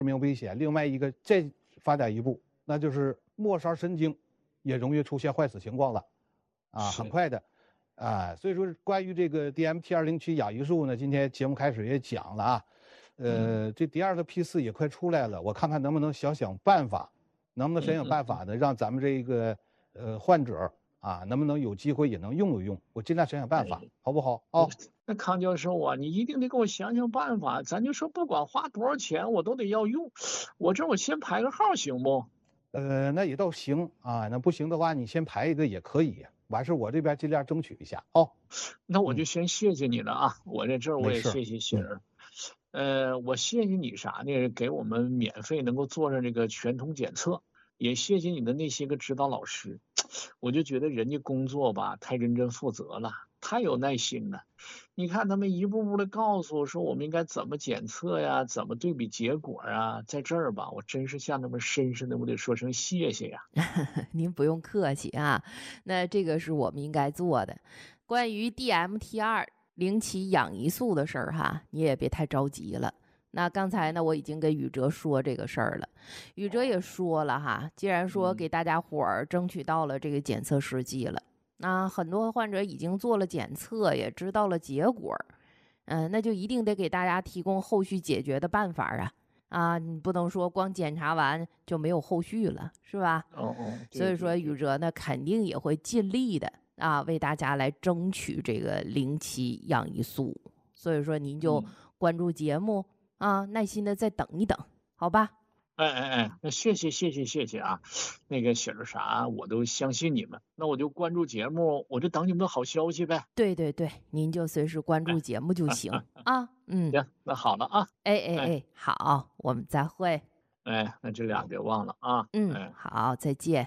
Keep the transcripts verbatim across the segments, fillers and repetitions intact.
命危险。另外一个再发展一步，那就是末梢神经也容易出现坏死情况了，啊，很快的，啊，所以说关于这个 D M T 二零七氧胰素呢，今天节目开始也讲了啊，呃，这第二个 P 四也快出来了，我看看能不能想想办法，能不能想想办法呢，让咱们这个呃患者啊，能不能有机会也能用一用，我尽量想想办法，好不好？啊。 那康教授啊，你一定得给我想想办法。咱就说不管花多少钱，我都得要用。我这我先排个号行不？ 呃，那也倒行啊。那不行的话，你先排一个也可以。完事我这边尽量争取一下哦。 那我就先谢谢你了啊！嗯、我在这儿我也谢谢喜儿。嗯、呃，我谢谢你啥呢？给我们免费能够做上这个全通检测，也谢谢你的那些个指导老师。我就觉得人家工作吧太认真负责了，太有耐心了。你看他们一步步的告诉我说我们应该怎么检测呀，怎么对比结果啊，在这儿吧，我真是向他们深深的我得说声谢谢呀。 您不用客气啊，那这个是我们应该做的。关于 D M T 二 零七氧胰素的事儿哈，你也别太着急了。那刚才呢，我已经跟宇哲说这个事儿了，宇哲也说了哈，既然说给大家伙儿争取到了这个检测时机了，那很多患者已经做了检测，也知道了结果，嗯、呃，那就一定得给大家提供后续解决的办法啊。啊，你不能说光检查完就没有后续了，是吧？ 哦哦。 所以说宇哲呢肯定也会尽力的啊，为大家来争取这个零七氧胰素。所以说您就关注节目、嗯、啊，耐心的再等一等，好吧？ 哎哎哎，那谢谢谢谢谢谢啊，那个写着啥我都相信你们，那我就关注节目，我就等你们的好消息呗。 对对对，您就随时关注节目就行、哎、啊。嗯， 行，那好了啊。 哎哎哎，哎好，我们再会。 哎，那这俩别忘了啊。 嗯， 哎、 好，再见。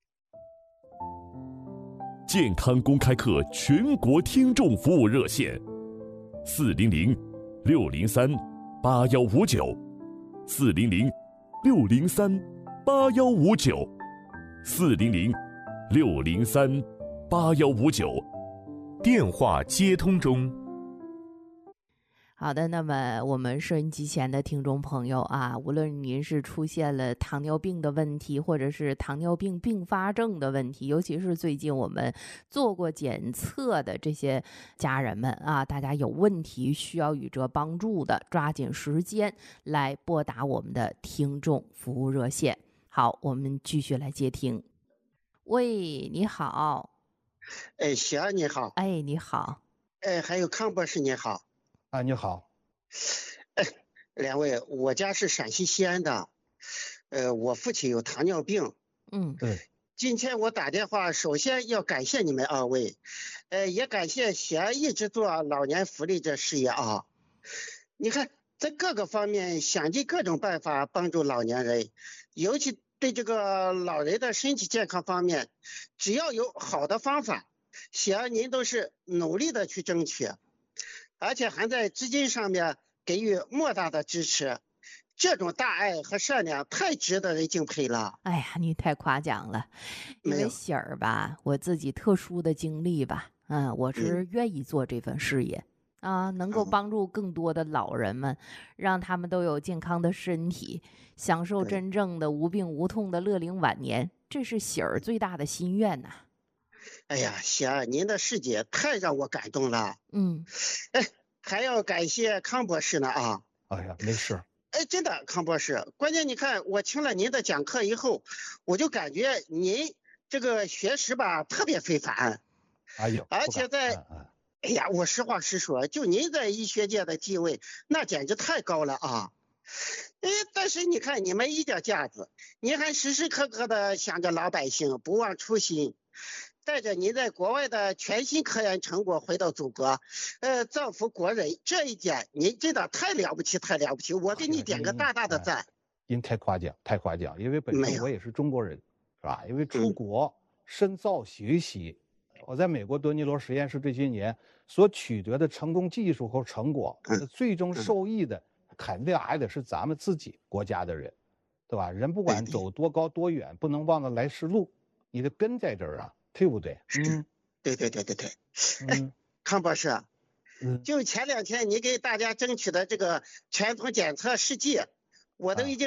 健康公开课全国听众服务热线：四零零六零三八幺五九，四零零六零三八幺五九，四零零六零三八幺五九，电话接通中。 好的，那么我们收音机前的听众朋友啊，无论您是出现了糖尿病的问题，或者是糖尿病并发症的问题，尤其是最近我们做过检测的这些家人们啊，大家有问题需要宇哲帮助的，抓紧时间来拨打我们的听众服务热线。好，我们继续来接听。喂，你好。 哎，喜儿你好。 哎，你好。 哎，还有康博士你好。 啊，你好。 哎，两位，我家是陕西西安的，呃，我父亲有糖尿病。 嗯， 对。 今天我打电话，首先要感谢你们二位，呃，也感谢喜儿一直做老年福利这事业啊。你看，在各个方面想尽各种办法帮助老年人，尤其对这个老人的身体健康方面，只要有好的方法，喜儿您都是努力的去争取。而且还在资金上面给予莫大的支持，这种大爱和善良太值得人敬佩了。 哎呀，你太夸奖了，因为喜儿吧，我自己特殊的经历吧，嗯，我是愿意做这份事业、嗯、啊，能够帮助更多的老人们，让他们都有健康的身体，享受真正的无病无痛的乐龄晚年，这是喜儿最大的心愿呐、啊。 哎呀，喜儿，您的事迹太让我感动了。 嗯， 哎，还要感谢康博士呢啊。 哎呀，没事。 哎，真的，康博士，关键你看，我听了您的讲课以后，我就感觉您这个学识吧特别非凡。 哎呦， 而且在，嗯嗯、哎呀，我实话实说，就您在医学界的地位，那简直太高了啊。哎，但是你看你们一脚架子，您还时时刻刻的想着老百姓，不忘初心。带着您在国外的全新科研成果回到祖国，呃，造福国人，这一点您真的太了不起，太了不起！我给你点个大大的赞。 您太夸奖，太夸奖，因为本身我也是中国人，是吧？因为出国深造学习，嗯、我在美国德尼罗实验室这些年所取得的成功技术和成果，嗯、最终受益的肯定还得是咱们自己国家的人，对吧？人不管走多高多远，不能忘了来时路，你的根在这儿啊。对不对？ 嗯，对对对对对。哎，康博士，嗯，就前两天你给大家争取的这个全通检测试剂，我都已经。